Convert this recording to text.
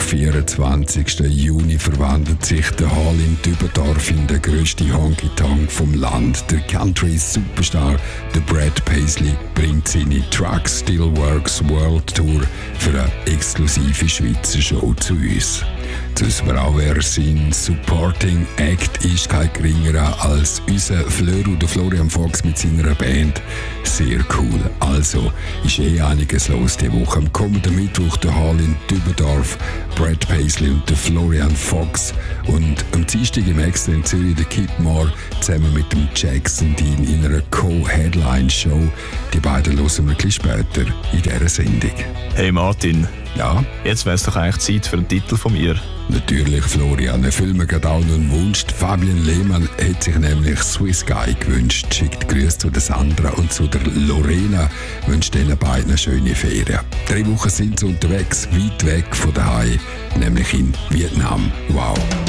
24. Juni verwandelt sich der Hall in Dübendorf in den grössten Honky-Tonk vom Land. Der Country-Superstar, der Brad Paisley, bringt seine Truck Still Works World Tour für eine exklusive Schweizer Show zu uns. Zu wissen auch, wer sein Supporting Act ist, kein geringerer als unser Fleur oder Florian Fox mit seiner Band. Sehr cool. Also ist einiges los diese Woche. Am kommenden Mittwoch der Hall in Dübendorf, Brad Paisley und der Florian Fox. Und am Dienstag im Extra in Zürich der Kid Moore zusammen mit dem Jackson Dean in einer Co-Headline-Show. Die beiden hören wir ein bisschen später in dieser Sendung. Hey Martin. Ja? Jetzt wäre es doch eigentlich Zeit für einen Titel von mir. Natürlich, Florian. Erfüllen wir gerade auch noch einen Wunsch. Fabian Lehmann hat sich nämlich Swiss Guy gewünscht. Schickt Grüße zu der Sandra und zu der Lorena. Wünscht ihnen beiden eine schöne Ferien. 3 Wochen sind sie unterwegs, weit weg von daheim, nämlich in Vietnam. Wow.